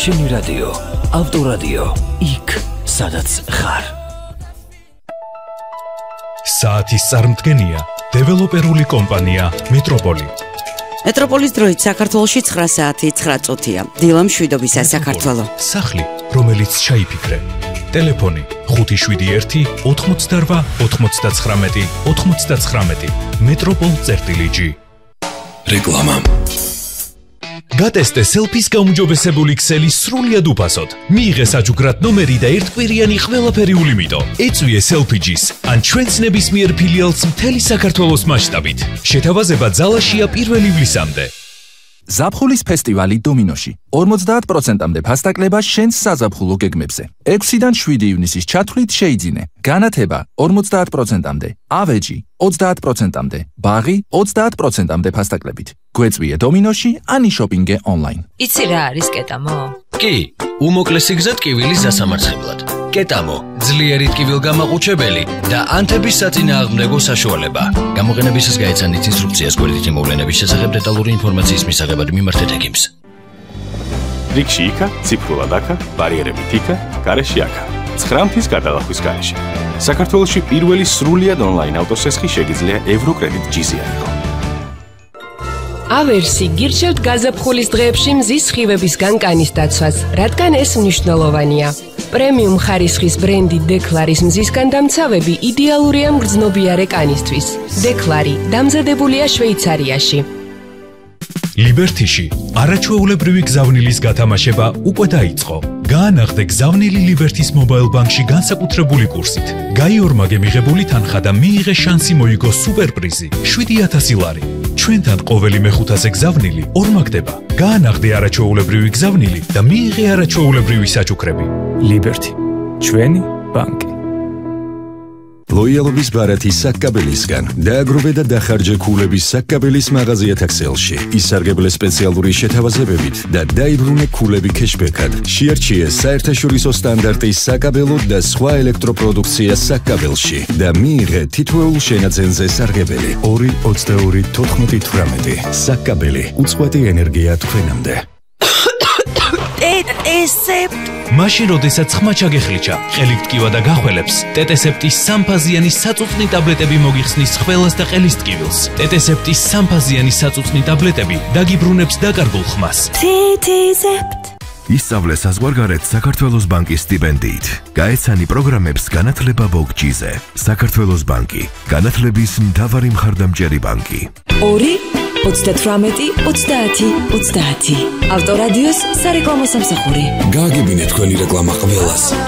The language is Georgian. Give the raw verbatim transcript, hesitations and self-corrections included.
შენი რადიო, ავტორადიო, იქ, სადაც ხარ. საათის წარმდგენია დეველოპერული კომპანია მეტროპოლი. მეტროპოლის დროით საქართველოში ცხრა საათი ცხრა წუთია. დილა მშვიდობისა საქართველო. სახლი, რომელიც ჩაიფიქრე. ტელეფონი ხუთი შვიდი ერთი ოთხმოცდაორვა ოთხმოცდაცხრამეტი ოთხმოცდაცხრამეტი. მეტროპოლ.წერტილი.ჯი. რეკლამა. გატესტე სელფის გაუმჯობესებული ქსელი სრულიად უფასოდ. მიიღე საჯუგრად ნომერი და ერთკვირიანი ყველაფერი ულიმიტო. ეწვიე სელფიჯის ან ჩვენს ნებისმიერ ფილიალს მთელი საქართველოს მასშტაბით. შეთავაზება ძალაშია პირველ ივლისამდე. ზაფხულის ფესტივალი დომინოში. ორმოცდაათ პროცენტამდე ფასტაკლება შენს საზაფხულო გეგმებზე. ექვსიდან შვიდი ივნისის ჩათვლით შეიძინე. განათება ორმოცდაათ პროცენტამდე. ავეჯი ოცდაათ პროცენტამდე. ბაღი ოცდაათ პროცენტამდე ფასტაკლებით. გვეწვიე დომინოში ან იშოპინგე ონლაინ. იცი რა არის კეტამო? კი, უმოკლესი გზა ტკივილის დასამარცხებლად. კეტამო, ძლიერი ტკივილგამაყუჩებელი და ანთების საწინააღმდეგო საშუალება. გამოყენებისას გაეცანით ინსტრუქციას გვერდითი მოვლენების შესახებ დეტალური ინფორმაციის მისაღებად მიმართეთ ექიმს. რიგში იქა, ციფრულად აქა, ბარიერებით იქა, გარეშე აქა. ცხრა მთის გადალახვის გარეშე. საქართველოში პირველი სრულიად ონლაინ ავტოსესხი შეგიძლია ევროკრედიტ ჯიზი აიღო. ავერსი გირჩევთ გაზაფხულის დღეებში მზის სხივებისგან კანის დაცვას, რადგან ეს მნიშვნელოვანია. პრემიუმ ხარისხის ბრენდი დეკლარის მზისგან დამცავები იდეალურია მგრძნობიარე კანისთვის. დეკლარი დამზადებულია შვეიცარიაში. ლიბერთიში არაჩვეულებრივი გზავნილის გათამაშება უკვე დაიწყო. გაანაღდე გზავნილი ლიბერთის მობაილ ბანკში განსაკუთრებული კურსით. გაიორმაგე მიღებული თანხა და მიიღე შანსი მოიგო სუპერპრიზი შვიდი ათასი ლარი. ჩვენთან ყოველი მეხუთაზე გზავნილი ორმაგდება. გაანაღდე არაჩვეულებრივი გზავნილი და მიიღე არაჩვეულებრივი საჩუქრები. ლიბერთი, ჩვენი ბანკი. ლოიალობის ბარათი საკკაბელისგან დააგროვე და დახარჯე ქულების საკკაბელის მაღაზიათა ქსელში. ისარგებლე სპეციალური შეთავაზებებით და დაიბრუნე ქულები ქეშბექად. შეარჩიე საერთაშორისო სტანდარტის საკაბელო და სხვა ელექტროპროდუქცია საკკაბელში და მიიღე თითოეულ შენაძენზე სარგებელი. ორი ოცდაორი თოთხმეტი თვრამეტი. საკკაბელი, უწყვეტი ენერგია თქვენამდე. ტეტესეპტ მაშინ როდესაც ხმა ჩაგეხლიჩა, ყელით ტკივა და გახველებს, ტეტესეპტის სამფაზიანი საწუწნი ტაბლეტები მოგიხსნის ხველას და ყელის ტკივილს. ტეტესეპტის სამფაზიანი საწუწნი ტაბლეტები დაგიბრუნებს დაკარგულ ხმას. ტეტესეპტ ისწავლე საზღვარგარეთ საქართველოს ბანკის სტიპენდიით. გაეცანი პროგრამებს განათლება ბოგჯიზე. საქართველოს ბანკი, განათლების მთავარი მხარდამჭერი ბანკი. ორი ოცდათვრამეტი ოცდაათი ოცდაათი. ავტორადიოს სარეკლამო სამსახური. გააგებინე თქვენი რეკლამა ყველას.